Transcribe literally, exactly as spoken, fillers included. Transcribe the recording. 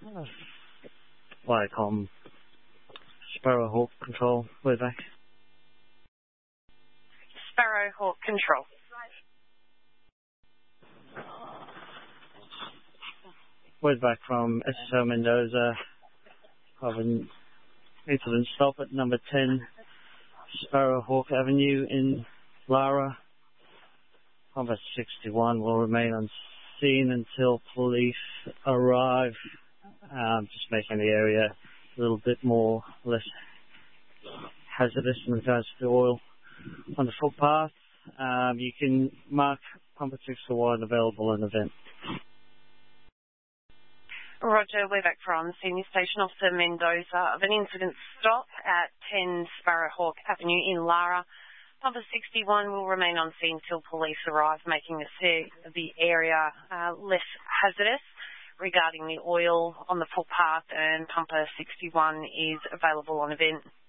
Uh, Viacom, Sparrowhawk Control, we're back. Sparrowhawk Control. We're back from S S L Mendoza. Of an incident stop at number ten Sparrowhawk Avenue in Lara. Number sixty-one will remain on scene until police arrive. Um, just making the area a little bit more less hazardous in regards to oil on the footpath. Um, you can mark pumper six to one available in event. Roger, we're back from Senior Station Officer Mendoza of an incident stop at ten Sparrowhawk Avenue in Lara. Pumper sixty-one will remain on scene till police arrive, making the, the area uh, less hazardous regarding the oil on the footpath, and Pumper sixty-one is available on event.